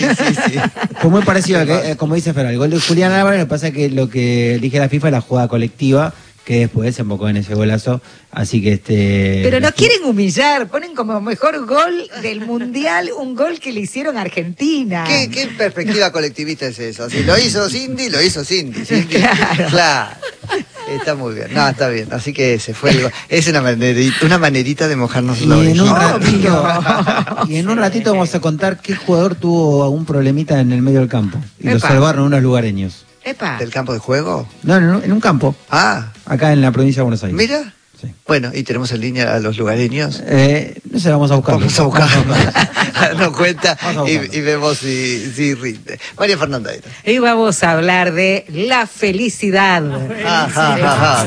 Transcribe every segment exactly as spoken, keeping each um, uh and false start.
sí, sí. Fue muy parecido a que, eh, como dice Fer, el gol de Julián Álvarez. Lo que pasa es que lo que elige la FIFA es la jugada colectiva, que después se embocó en ese golazo, así que este... Pero no quieren humillar, ponen como mejor gol del Mundial un gol que le hicieron a Argentina. ¿Qué, qué perspectiva colectivista es esa? Si lo hizo Cindy, lo hizo Cindy. Cindy. Claro. Claro. Está muy bien, no, está bien, así que se fue el gol. Es una manerita, una manerita de mojarnos los y en, un ratito, y en un ratito vamos a contar qué jugador tuvo algún problemita en el medio del campo. Y Epa. Lo salvaron unos lugareños. Epa. ¿Del campo de juego? No, no, en un campo. Ah. Acá en la provincia de Buenos Aires. Mira. Sí. Bueno, y tenemos en línea a los lugareños. Eh, no sé, vamos a buscarlo. Vamos a buscarlo. Nos cuenta y, y vemos si, si rinde. María Fernanda. Y vamos a hablar de la felicidad. Ajá,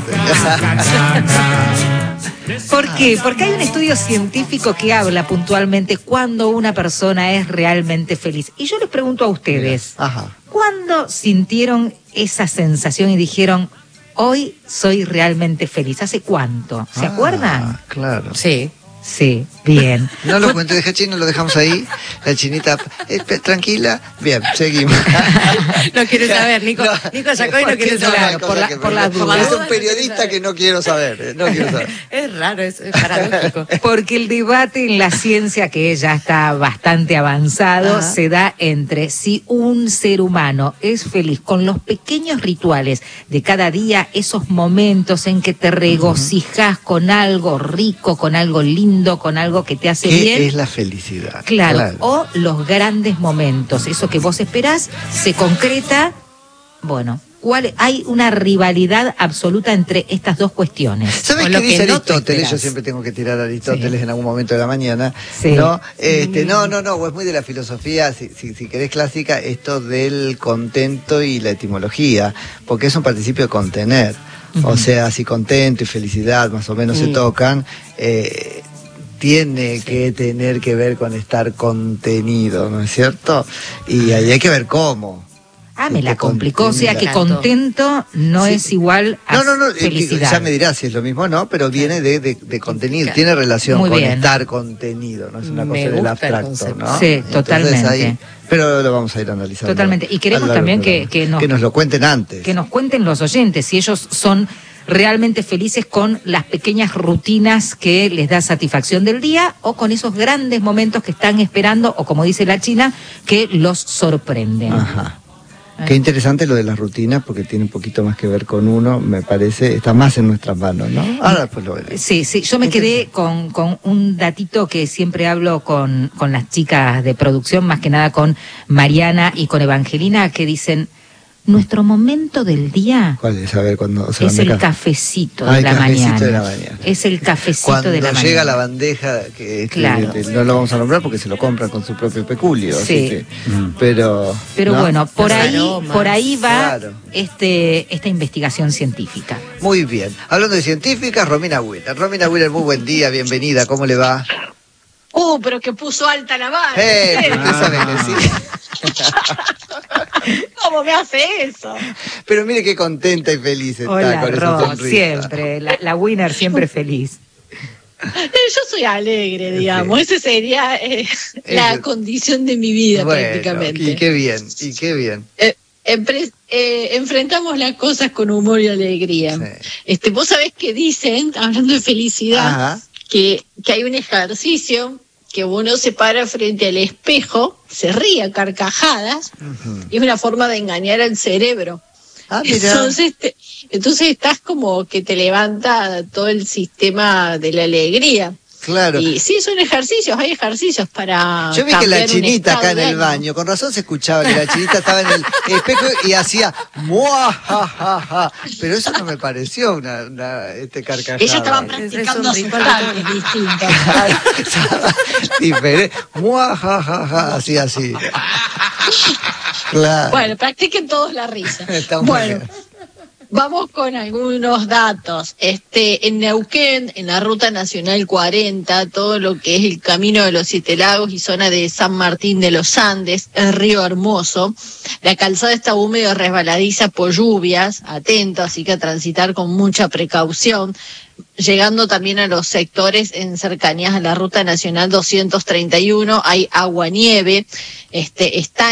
ajá. ¿Por qué? Porque hay un estudio científico que habla puntualmente cuando una persona es realmente feliz. Y yo les pregunto a ustedes, ajá. ¿cuándo sintieron esa sensación y dijeron, hoy soy realmente feliz? ¿Hace cuánto? ¿Se ah, acuerdan? Claro. Sí. Sí, bien. No lo cuente, deja chino, lo dejamos ahí. La chinita, eh, tranquila. Bien, seguimos. No quiere saber, Nico. No, Nico sacó y no quiere saber. Por, la, por las dudas. Es un periodista que no quiero saber. No quiero saber. Es raro, es, es paradójico. Porque el debate en la ciencia, que ya está bastante avanzado, ajá, se da entre si un ser humano es feliz con los pequeños rituales de cada día, esos momentos en que te regocijas uh-huh. con algo rico, con algo lindo, con algo que te hace ¿Qué bien. Es la felicidad. Claro, claro, o los grandes momentos, eso que vos esperás, se concreta. Bueno, ¿cuál? Hay una rivalidad absoluta entre estas dos cuestiones. ¿Sabes qué dice Aristóteles? Yo siempre tengo que tirar a Aristóteles sí. en algún momento de la mañana. Sí. ¿No? Este, no, no, no, es muy de la filosofía, si, si, si querés clásica, esto del contento y la etimología, porque es un participio de contener. Uh-huh. O sea, si contento y felicidad más o menos uh-huh. se tocan, eh, tiene sí. que tener que ver con estar contenido, ¿no es cierto? Y ahí hay que ver cómo. Ah, me la complicó, o sea que contento no sí. es igual a no, no, no, felicidad. Ya me dirás si es lo mismo o no, pero viene de, de, de contenido, claro. tiene relación Muy con bien. estar contenido, no es una me cosa del abstracto, ¿no? Sí, Entonces, totalmente. Ahí, pero lo vamos a ir analizando. Totalmente, y queremos también que, que, nos, que nos lo cuenten antes. Que nos cuenten los oyentes, si ellos son realmente felices con las pequeñas rutinas que les da satisfacción del día o con esos grandes momentos que están esperando o, como dice la China, que los sorprenden. Ajá. Qué interesante lo de las rutinas, porque tiene un poquito más que ver con uno, me parece, está más en nuestras manos, ¿no? Ahora pues lo veré. Sí, sí, yo me quedé con, con un datito que siempre hablo con, con las chicas de producción, más que nada con Mariana y con Evangelina, que dicen, nuestro momento del día ¿cuál es? A ver, cuando se es el cafecito, de, ah, el la cafecito de la mañana. Es el cafecito cuando de la mañana. Cuando llega la bandeja, que este, claro. este, no lo vamos a nombrar porque se lo compran con su propio peculio. Sí. Así que, mm. Pero, pero ¿no? bueno, por Los ahí, aromas. por ahí va claro. este, esta investigación científica. Muy bien. Hablando de científicas, Romina Wheeler. Romina Wheeler, muy buen día, bienvenida. ¿Cómo le va? Uh, pero que puso alta la vara. Eh, usted ah. sabe que sí. ¿Cómo me hace eso? Pero mire qué contenta y feliz está. Hola, con Ro, esa sonrisa. Siempre, la, la winner siempre feliz. Yo soy alegre, digamos, sí. Esa sería eh, la condición de mi vida, bueno, prácticamente. Y qué bien, y qué bien. Eh, empre- eh, enfrentamos las cosas con humor y alegría. Sí. Este, vos sabés que dicen, hablando de felicidad, que, que hay un ejercicio que uno se para frente al espejo, se ríe a carcajadas, uh-huh. y es una forma de engañar al cerebro. Ah, mira. Entonces, te, entonces estás como que te levanta todo el sistema de la alegría. Claro. Y sí, son ejercicios, hay ejercicios para. Yo vi que la chinita acá en el baño, con razón se escuchaba que la chinita estaba en el espejo y hacía muajajaja, pero eso no me pareció una, una este carcajada. Ella estaba practicando asustarme, distinto. Diferente. Muajajaja, así, así. Claro. Bueno, practiquen todos la risa. Está muy bueno. bien. Vamos con algunos datos. Este, en Neuquén, en la Ruta Nacional cuarenta, todo lo que es el Camino de los Siete Lagos y zona de San Martín de los Andes, el Río Hermoso, la calzada está húmeda y resbaladiza por lluvias, atento, así que a transitar con mucha precaución. Llegando también a los sectores en cercanías a la Ruta Nacional doscientos treinta y uno, hay agua-nieve, este, está